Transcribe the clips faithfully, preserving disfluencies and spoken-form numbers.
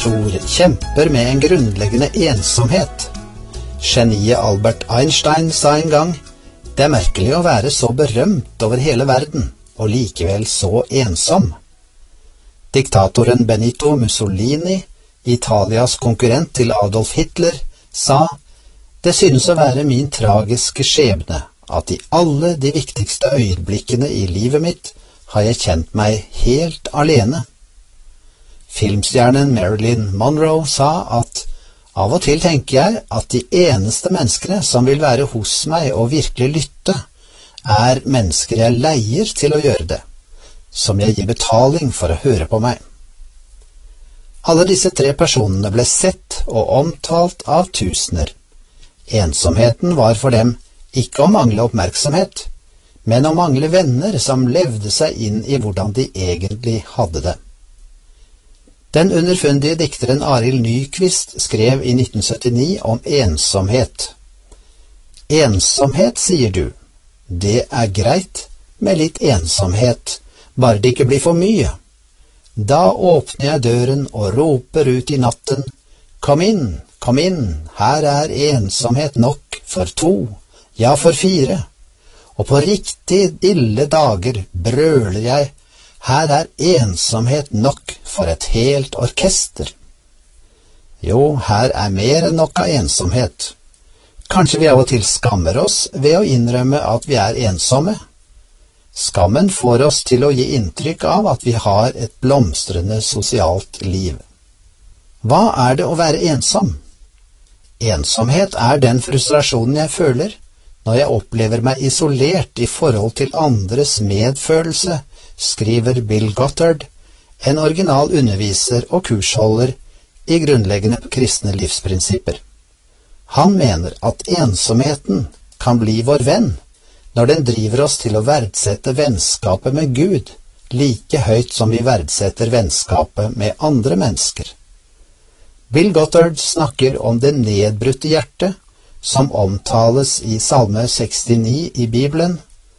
tror kjemper med en grunnleggende ensomhet. Geniet Albert Einstein sa en gang, det er merkelig å være så berømt over hele verden, og likevel så ensom. Diktatoren Benito Mussolini, Italias konkurrent til Adolf Hitler, sa, det synes å være min tragiske skjebne, at i alle de viktigste øyeblikkene i livet mitt har jeg kjent meg helt alene. Filmstjernen Marilyn Monroe sa at av og til tenker jeg at de eneste menneskene som vil være hos meg og virkelig lytte, er mennesker jeg leier til å gjøre det, som jeg gir betaling for å høre på meg. Alle disse tre personene ble sett og omtalt av tusener. Ensomheten var for dem ikke å mangle oppmerksomhet, men å mangle venner som levde seg inn i hvordan de egentlig hadde det. Den underfundige dikteren Arild Nyquist skrev i nitten syttini om ensomhet. Ensomhet, sier du. Det er greit med litt ensomhet, bare det ikke blir for mye. Da åpner jeg døren og roper ut i natten, kom inn, kom inn, her er ensomhet nok for to, ja for fire. Og på riktig ille dager brøler jeg, her er ensomhet nok for et helt orkester. Jo, her er mer enn nok av ensomhet. Kanskje vi av og til skammer oss ved å innrømme at vi er ensomme. Skammen får oss til å gi inntrykk av at vi har et blomstrende sosialt liv. Hva er det å være ensom? Ensomhet er den frustrasjonen jeg føler når jeg opplever meg isolert i forhold til andres medfølelse, skriver Bill Gothard, en original underviser og kursholder i grunnleggende kristne livsprinsipper. Han mener at ensomheten kan bli vår venn når den driver oss til å verdsette vennskapet med Gud like høyt som vi verdsetter vennskapet med andre mennesker. Bill Gothard snakker om det nedbrutte hjertet som omtales i Salme sekstini i Bibelen.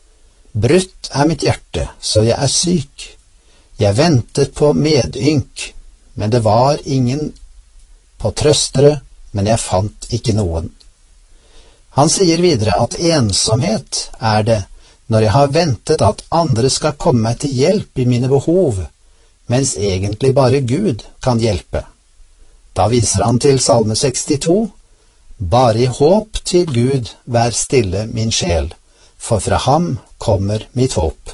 Brutt er mitt hjerte, så jeg er syk. Jeg ventet på medynk, men det var ingen, på trøstere, men jeg fant ikke noen. Han sier videre at ensomhet er det når jeg har ventet at andre skal komme meg til hjelp i mine behov, mens egentlig bare Gud kan hjelpe. Da viser han til Salme sekstito, bare i håp til Gud vær stille min sjel, for fra ham kommer mitt håp.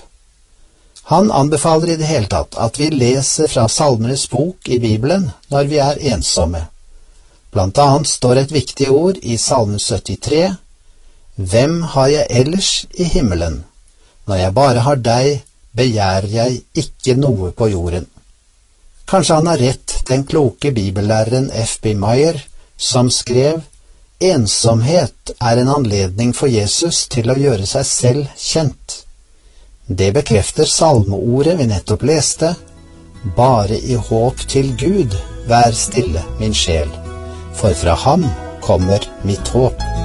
Han anbefaler i det hele tatt at vi leser fra Salmenes bok i Bibelen når vi er ensomme. Blant annet står et viktig ord i Salme syttitre, hvem har jeg ellers i himmelen? Når jeg bare har deg, begjærer jeg ikke noe på jorden. Kanskje han har rett, den kloke bibellæreren F B Meyer, som skrev, ensomhet er en anledning for Jesus til å gjøre seg selv kjent. Det bekrefter salmeordet vi nettopp leste, bare i håp til Gud, vær stille min sjel, for fra ham kommer mitt håp.